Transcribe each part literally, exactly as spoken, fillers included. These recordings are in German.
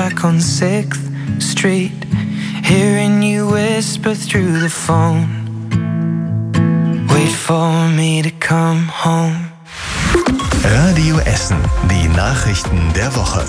back on sixth Street, hearing you whisper through the phone. Wait for me to come home. Radio Essen, die Nachrichten der Woche.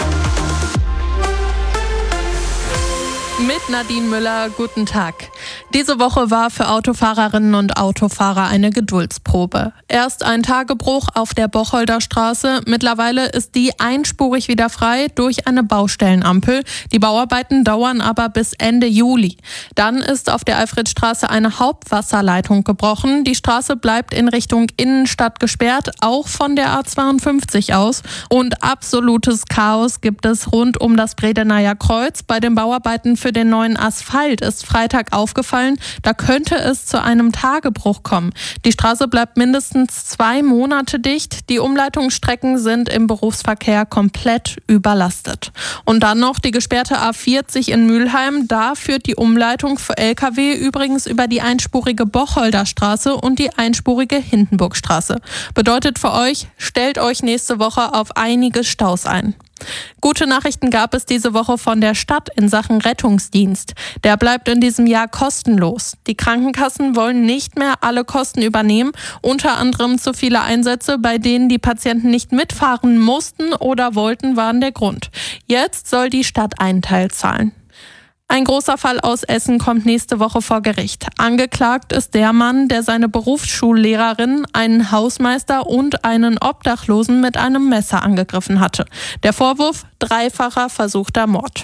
Mit Nadine Müller, guten Tag. Diese Woche war für Autofahrerinnen und Autofahrer eine Geduldsprobe. Erst ein Tagebruch auf der Bocholder Straße, mittlerweile ist die einspurig wieder frei durch eine Baustellenampel. Die Bauarbeiten dauern aber bis Ende Juli. Dann ist auf der Alfredstraße eine Hauptwasserleitung gebrochen. Die Straße bleibt in Richtung Innenstadt gesperrt, auch von der A zweiundfünfzig aus. Und absolutes Chaos gibt es rund um das Bredeneyer Kreuz. Bei den Bauarbeiten für den neuen Asphalt ist Freitag aufgefallen, da könnte es zu einem Tagebruch kommen. Die Straße bleibt mindestens zwei Monate dicht. Die Umleitungsstrecken sind im Berufsverkehr komplett überlastet. Und dann noch die gesperrte A vierzig in Mülheim. Da führt die Umleitung für L K W übrigens über die einspurige Bocholder Straße und die einspurige Hindenburgstraße. Bedeutet für euch, stellt euch nächste Woche auf einige Staus ein. Gute Nachrichten gab es diese Woche von der Stadt in Sachen Rettungsdienst. Der bleibt in diesem Jahr kostenlos. Die Krankenkassen wollen nicht mehr alle Kosten übernehmen, unter anderem zu viele Einsätze, bei denen die Patienten nicht mitfahren mussten oder wollten, waren der Grund. Jetzt soll die Stadt einen Teil zahlen. Ein großer Fall aus Essen kommt nächste Woche vor Gericht. Angeklagt ist der Mann, der seine Berufsschullehrerin, einen Hausmeister und einen Obdachlosen mit einem Messer angegriffen hatte. Der Vorwurf: dreifacher versuchter Mord.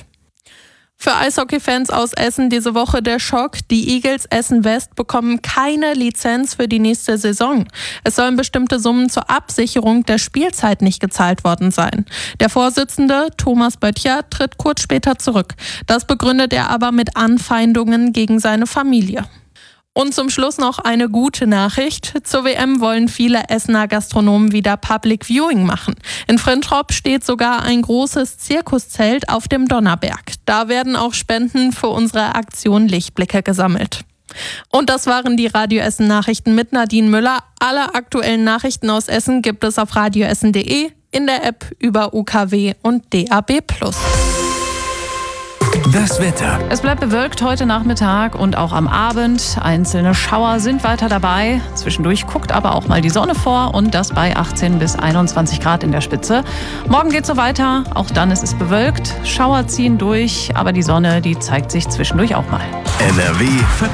Für Eishockey-Fans aus Essen diese Woche der Schock. Die Eagles Essen West bekommen keine Lizenz für die nächste Saison. Es sollen bestimmte Summen zur Absicherung der Spielzeit nicht gezahlt worden sein. Der Vorsitzende, Thomas Böttcher, tritt kurz später zurück. Das begründet er aber mit Anfeindungen gegen seine Familie. Und zum Schluss noch eine gute Nachricht. Zur W M wollen viele Essener Gastronomen wieder Public Viewing machen. In Frintrop steht sogar ein großes Zirkuszelt auf dem Donnerberg. Da werden auch Spenden für unsere Aktion Lichtblicke gesammelt. Und das waren die Radio Essen Nachrichten mit Nadine Müller. Alle aktuellen Nachrichten aus Essen gibt es auf radioessen punkt de, in der App, über U K W und D A B plus. Das Wetter. Es bleibt bewölkt heute Nachmittag und auch am Abend. Einzelne Schauer sind weiter dabei. Zwischendurch guckt aber auch mal die Sonne vor und das bei achtzehn bis einundzwanzig Grad in der Spitze. Morgen geht's so weiter. Auch dann ist es bewölkt. Schauer ziehen durch, aber die Sonne, die zeigt sich zwischendurch auch mal. N R W